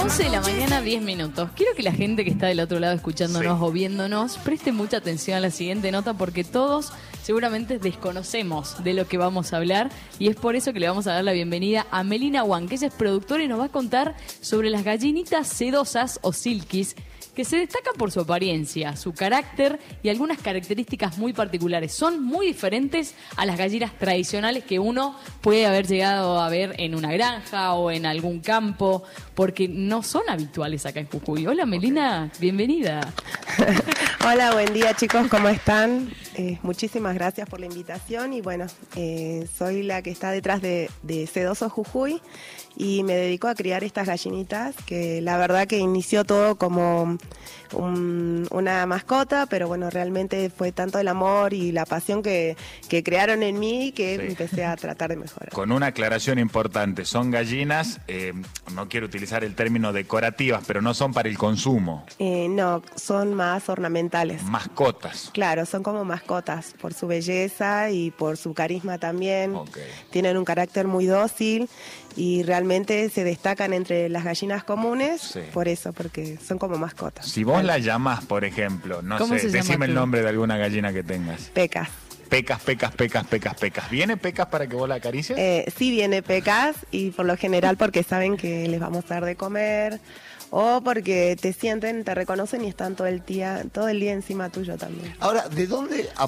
11 de la mañana, 10 minutos. Quiero que la gente que está del otro lado escuchándonos o viéndonos preste mucha atención a la siguiente nota porque todos seguramente desconocemos de lo que vamos a hablar y es por eso que le vamos a dar la bienvenida a Melina Wang, que ella es productora y nos va a contar sobre las gallinitas sedosas o silkies, que se destacan por su apariencia, su carácter y algunas características muy particulares. Son muy diferentes a las gallinas tradicionales que uno puede haber llegado a ver en una granja o en algún campo, porque no son habituales acá en Jujuy. Hola Melina, bienvenida. Hola, buen día chicos, ¿cómo están? Muchísimas gracias por la invitación y bueno, soy la que está detrás de Sedosos Jujuy y me dedico a criar estas gallinitas que la verdad que inició todo como una mascota, pero bueno, realmente fue tanto el amor y la pasión que crearon en mí que empecé a tratar de mejorar. Con una aclaración importante, son gallinas, no quiero utilizar el término decorativas, pero no son para el consumo. No, son más ornamentales. Mascotas. Claro, son como mascotas por su belleza y por su carisma también. Okay. Tienen un carácter muy dócil y realmente se destacan entre las gallinas comunes por eso, porque son como mascotas. Si vos la llamás, por ejemplo, no sé, decime el nombre de alguna gallina que tengas. Pecas. Pecas. ¿Viene Pecas para que vos la acaricies? Sí viene Pecas y por lo general porque saben que les vamos a dar de comer o porque te sienten, te reconocen y están todo el día encima tuyo también. Ahora, ¿de dónde